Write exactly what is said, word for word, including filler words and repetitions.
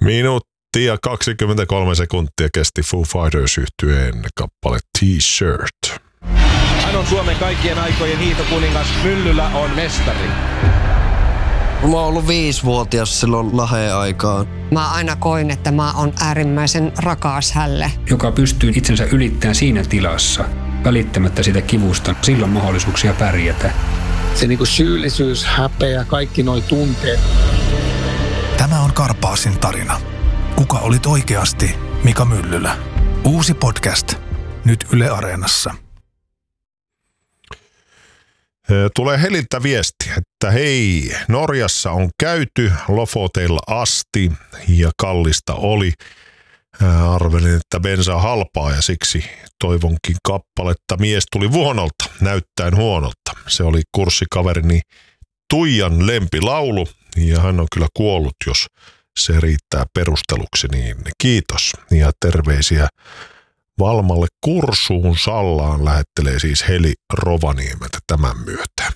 Minuutti ja kaksikymmentäkolme sekuntia kesti Foo Fighters-yhtyeen kappale T-shirt. Hän on Suomen kaikkien aikojen hiihtokuningas. Myllylä on mestari. Mä oon ollut viisivuotias silloin Laheen aikaan. Mä aina koin, että mä oon äärimmäisen rakas hälle. Joka pystyy itsensä ylittämään siinä tilassa, välittämättä sitä kivusta. Silloin mahdollisuuksia pärjätä. Se niinku syyllisyys, häpeä, kaikki noi tunteet. Tämä on Karpaasin tarina. Kuka olit oikeasti Mika Myllylä? Uusi podcast. Nyt Yle Areenassa. Tulee Heliltä viesti, että hei, Norjassa on käyty Lofoteilla asti ja kallista oli. Arvelin, että bensa halpaa ja siksi toivonkin kappaletta Mies tuli vuonolta, näyttäen huonolta. Se oli kurssikaverini Tuijan lempilaulu ja hän on kyllä kuollut, jos se riittää perusteluksi, niin kiitos. Ja terveisiä Valmalle Kursuun Sallaan lähettelee siis Heli Rovaniemeltä tämän myötä.